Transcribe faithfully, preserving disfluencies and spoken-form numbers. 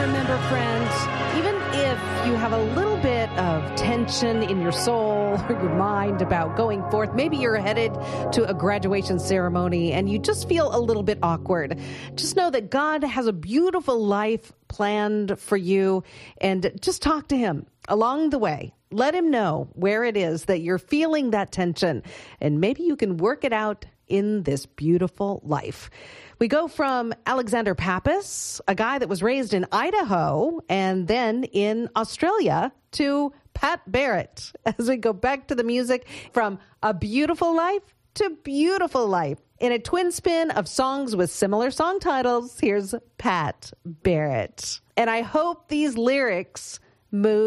remember, friends, even if you have a little bit of tension in your soul or your mind about going forth, maybe you're headed to a graduation ceremony and you just feel a little bit awkward, just know that God has a beautiful life planned for you, and just talk to him along the way. Let him know where it is that you're feeling that tension, and maybe you can work it out in this beautiful life. We go from Alexander Pappas, a guy that was raised in Idaho and then in Australia, to Pat Barrett, as we go back to the music from A Beautiful Life to Beautiful Life. In a twin spin of songs with similar song titles, here's Pat Barrett. And I hope these lyrics move